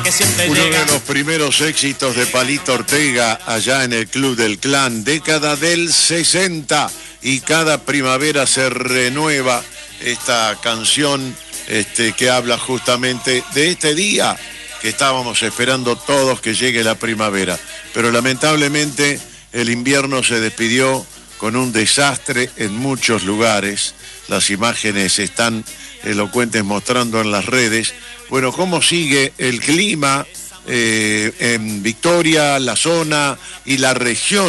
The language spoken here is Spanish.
que siempre Uno llega. de los primeros éxitos de Palito Ortega allá en el Club del Clan, década del 60, y cada primavera se renueva esta canción que habla justamente de este día que estábamos esperando todos que llegue la primavera. Pero lamentablemente el invierno se despidió con un desastre en muchos lugares. Las imágenes están elocuentes mostrando en las redes. Bueno, ¿cómo sigue el clima en Victoria, la zona y la región